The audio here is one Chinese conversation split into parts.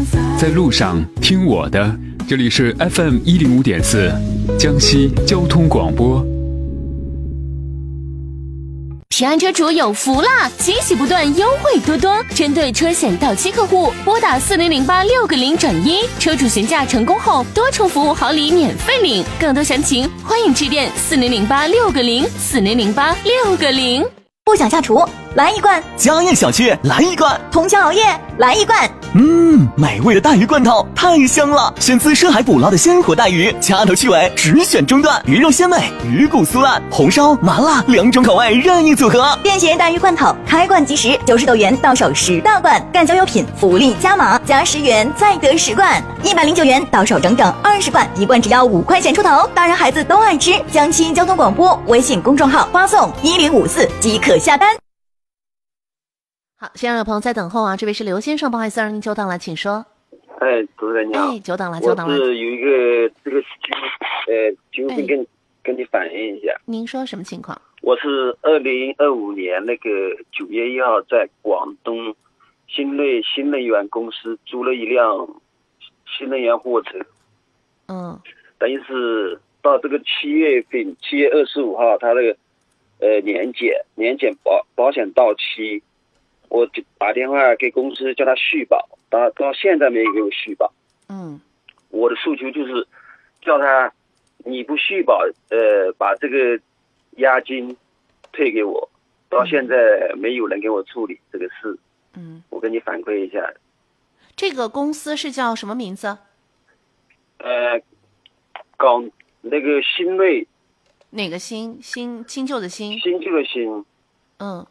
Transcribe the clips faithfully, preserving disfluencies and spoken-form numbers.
在路上听我的，这里是 F M 一零五点四，江西交通广播。 平安车主有福啦！惊喜不断，优惠多多。针对车险到期客户，拨打四零零八六个零转一，车主询价成功后，多重服务好礼免费领。更多详情，欢迎致电四零零八六个零四零零八六个零。 不想下厨，来一罐； 家宴小区，来一罐； 通宵熬夜，来一罐。 嗯，美味的带鱼罐头太香了，选自深海捕捞的鲜活带鱼，掐头去尾，只选中段，鱼肉鲜美，鱼骨酥烂，红烧麻辣两种口味任意组合。 便携带鱼罐头，开罐即食，九十九元到手十大罐，干胶优品福利加码，加十元再得十罐，一百零九元到手整整二十罐，一罐只要五块钱出头，大人孩子都爱吃。江西交通广播微信公众号发送一零五四即可下单。 好，现在有朋友在等候啊，这位是刘先生，不好意思让您久等了，请说。 哎，主持人你好。 哎，久等了，久等了。 我是有一个这个事情，呃，就是跟、哎、跟你反映一下。 您说什么情况？ 我是二零二五年那个九月一号在广东新锐新能源公司租了一辆新能源货车。 嗯。 等于是到这个七月份，七月二十五号，他那个呃年检年检保保险到期。我就打电话给公司叫他续保，到到现在没有给我续保。 嗯， 我的诉求就是叫他，你不续保，呃，把这个押金退给我。到现在没有人给我处理这个事。 嗯， 我跟你反馈一下。 这个公司是叫什么名字？ 呃，搞那个新锐。 哪个新？新新旧的新？ 新旧的新。 嗯。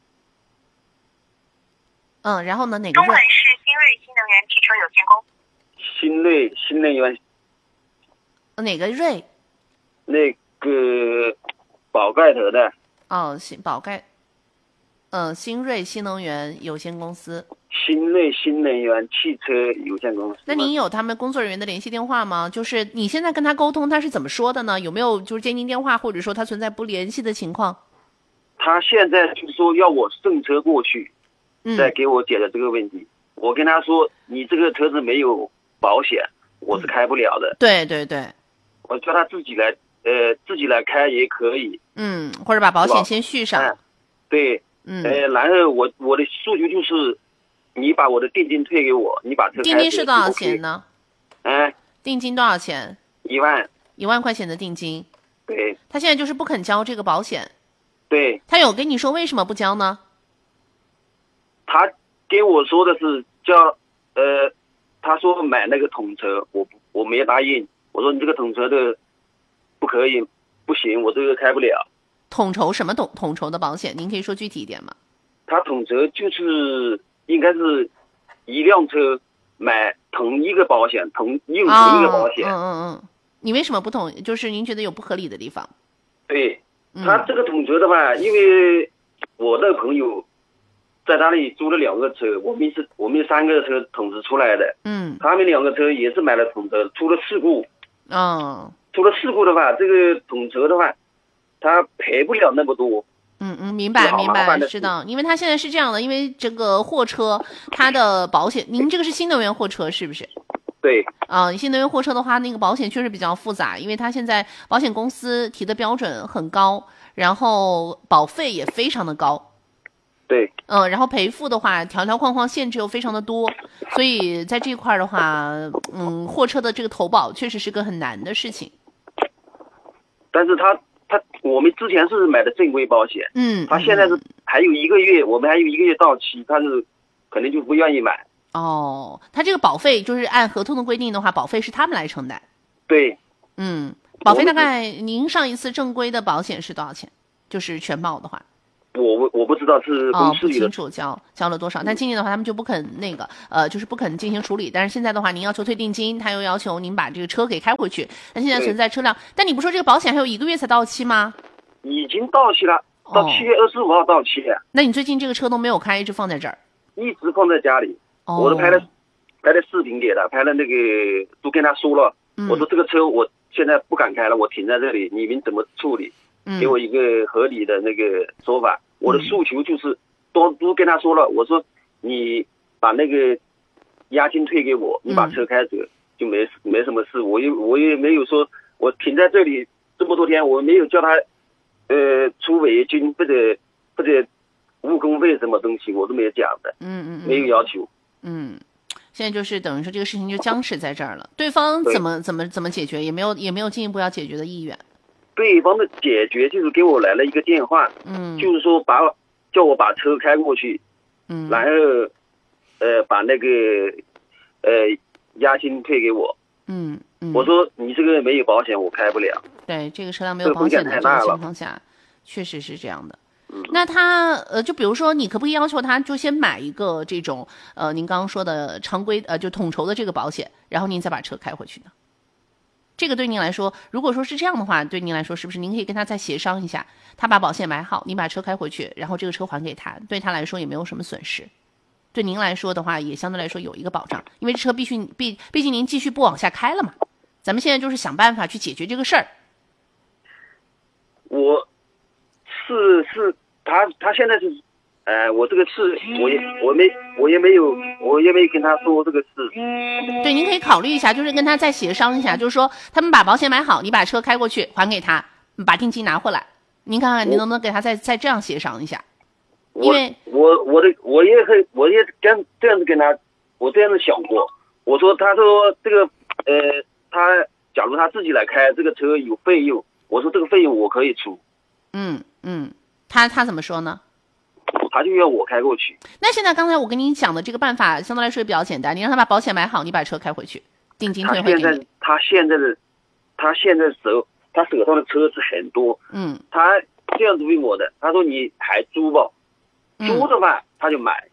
嗯，然后呢？哪个？ 中文是新锐新能源汽车有限公司。 新锐新能源。 哪个锐？ 那个宝盖头的。 哦，新宝盖。嗯，新锐新能源有限公司。 新锐新能源汽车有限公司。 那您有他们工作人员的联系电话吗？就是你现在跟他沟通，他是怎么说的呢？有没有就是接听电话，或者说他存在不联系的情况？ 他现在就说要我送车过去。再给我解决这个问题、嗯、我跟他说你这个车子没有保险我是开不了的、 嗯、对对对， 我叫他自己来呃自己来开也可以， 嗯，或者把保险先续上、 嗯、对， 嗯， 呃然后我我的诉求就是你把我的定金退给我，你把车开。 定金是多少钱呢？ 嗯， 定金多少钱？ 一万一万块钱的定金。 对， 他现在就是不肯交这个保险。 对， 他有跟你说为什么不交呢？ 他给我说的是叫呃，他说买那个统车，我我没答应。我说你这个统车的不可以，不行，我这个开不了。 统筹什么统统筹的保险？您可以说具体一点吗？ 他统车就是应该是一辆车买同一个保险，同用同一个保险。 哦、嗯嗯嗯，你为什么不统？就是您觉得有不合理的地方？ 对，他这个统车的话，因为我的朋友。在那里租了两个车，我们是我们三个车统筹出来的， 嗯， 他们两个车也是买了统筹，出了事故， 哦， 出了事故的话，这个统筹的话，他赔不了那么多， 嗯嗯，明白明白，知道，因为他现在是这样的，因为这个货车它的保险，您这个是新能源货车是不是？ 对， 啊、呃，新能源货车的话，那个保险确实比较复杂，因为它现在保险公司提的标准很高，然后保费也非常的高。 对， 嗯，然后赔付的话，条条框框限制又非常的多，所以在这一块的话，嗯，货车的这个投保确实是个很难的事情。 但是他他我们之前是买的正规保险， 嗯， 他现在是还有一个月，我们还有一个月到期，他是可能就不愿意买。 哦，他这个保费就是按合同的规定的话，保费是他们来承担。 对， 嗯，保费大概您上一次正规的保险是多少钱？就是全保的话。 我我不知道是公司里的、 哦、不清楚交交了多少，但今年的话他们就不肯那个呃，就是不肯进行处理。但是现在的话，您要求退定金，他又要求您把这个车给开回去。那现在存在车辆，但你不说这个保险还有一个月才到期吗？ 已经到期了，到七月二十五号到期了、哦。 那你最近这个车都没有开，一直放在这儿？ 一直放在家里， 哦、 我都拍了拍了视频给他，拍了那个都跟他说了、嗯，我说这个车我现在不敢开了，我停在这里，你们怎么处理？ 嗯、 给我一个合理的那个说法。我的诉求就是都都跟他说了，我说你把那个押金退给我，你把车开走，就没没什么事。我也我也没有说我停在这里这么多天，我没有叫他呃出违约金或者或者误工费什么东西，我都没有讲的。 嗯嗯， 没有要求。 嗯，现在就是等于说这个事情就僵持在这儿了，对方怎么怎么怎么解决，也没有也没有进一步要解决的意愿。 对方的解决就是给我来了一个电话， 嗯， 就是说把叫我把车开过去， 嗯， 然后呃把那个呃押金退给我。 嗯嗯， 我说你这个没有保险，我开不了。 对，这个车辆没有保险的这种情况下，确实是这样的。那他呃，就比如说，你可不可以要求他就先买一个这种呃，您刚刚说的常规呃，就统筹的这个保险，然后您再把车开回去呢？这个对您来说，如果说是这样的话，对您来说是不是您可以跟他再协商一下，他把保险买好，你把车开回去，然后这个车还给他，对他来说也没有什么损失，对您来说的话也相对来说有一个保障，因为这车必须毕毕竟您继续不往下开了嘛。咱们现在就是想办法去解决这个事儿。 我是是。他他现在是，呃，我这个事我也我没我也没有我也没跟他说这个事。 对，您可以考虑一下，就是跟他再协商一下，就是说他们把保险买好，你把车开过去还给他，把定金拿回来。您看看您能不能给他再再这样协商一下？因为我我的我也很我也这样这样子跟他，我这样子想过。我说他说这个呃他假如他自己来开这个车有费用，我说这个费用我可以出。 嗯嗯。他他怎么说呢？ 他就要我开过去。 那现在刚才我跟你讲的这个办法相对来说也比较简单，你让他把保险买好，你把车开回去，定金退回给你。 他现在他现在的他现在手他手上的车子很多， 嗯， 他这样子问我的，他说你还租吧，租的话他就买，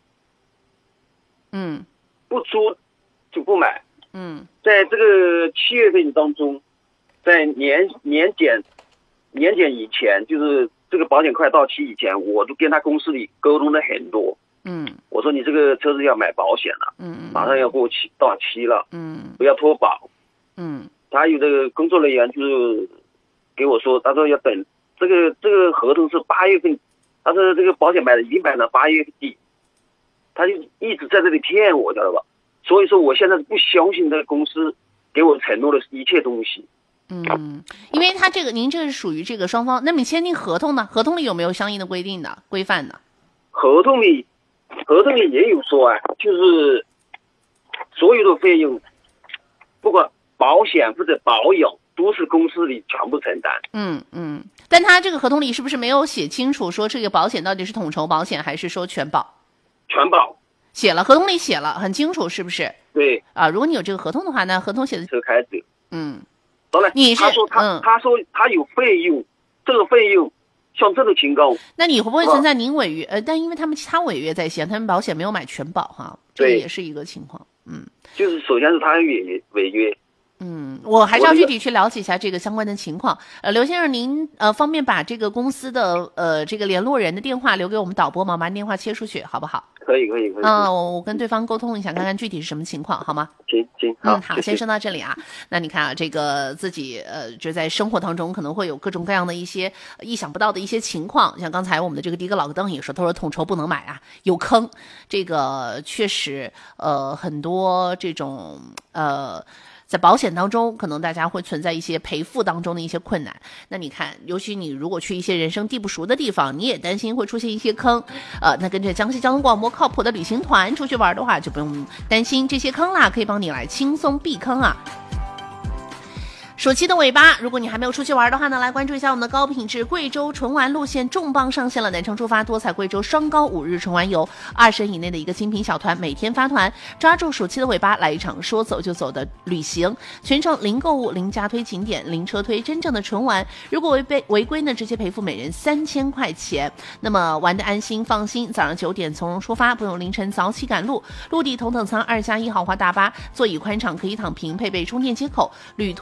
嗯， 不租就不买， 嗯， 在这个七月份当中，在年年检年检以前，就是这个保险快到期以前，我都跟他公司里沟通了很多。 嗯， 我说你这个车子要买保险了， 嗯， 马上要过期到期了， 嗯， 不要脱保。 嗯， 他有的工作人员就是给我说，他说要等这个这个合同是八月份，他说这个保险买的已经买了八月底，他就一直在这里骗我，知道吧？所以说我现在不相信这个公司给我承诺的一切东西。 嗯，因为他这个，您这是属于这个双方，那么你签订合同呢？合同里有没有相应的规定的规范呢？ 合同里，合同里也有说啊，就是所有的费用，不管保险或者保养，都是公司里全部承担。 嗯嗯，但他这个合同里是不是没有写清楚说这个保险到底是统筹保险还是说全保？ 全保。 写了，合同里写了，很清楚，是不是？ 对。 啊，如果你有这个合同的话呢，合同写的车开走。 嗯。 当然， 你是他说他、 嗯、 他说他有费用，这个费用像这种情况， 那你会不会存在您违约？呃，但因为他们其他违约在先，他们保险没有买全保哈，这个也是一个情况。嗯， 就是首先是他违约违约。 嗯，我还是要具体去了解一下这个相关的情况。呃，刘先生，您呃方便把这个公司的呃这个联络人的电话留给我们导播吗？把电话切出去，好不好？ 可以，可以，可以。 嗯，我我跟对方沟通一下，看看具体是什么情况，好吗？ 行行，好， 嗯，好，先说到这里啊。那你看啊，这个自己呃，就在生活当中可能会有各种各样的一些意想不到的一些情况，像刚才我们的这个的哥老邓也说，他说统筹不能买啊，有坑。这个确实，呃，很多这种呃。在保险当中，可能大家会存在一些赔付当中的一些困难。那你看，尤其你如果去一些人生地不熟的地方，你也担心会出现一些坑。呃，那跟着江西交通广播靠谱的旅行团出去玩的话，就不用担心这些坑啦，可以帮你来轻松避坑啊。暑期的尾巴，如果你还没有出去玩的话呢，来关注一下我们的高品质贵州纯玩路线重磅上线了，南昌出发，多彩贵州双高五日纯玩游，二十人以内的一个精品小团，每天发团，抓住暑期的尾巴，来一场说走就走的旅行，全程零购物、零加推景点、零车推，真正的纯玩。如果违规违规呢，直接赔付每人三千块钱。那么玩得安心放心，早上九点从容出发，不用凌晨早起赶路，陆地头等舱二加一豪华大巴，座椅宽敞，可以躺平，配备充电接口，旅途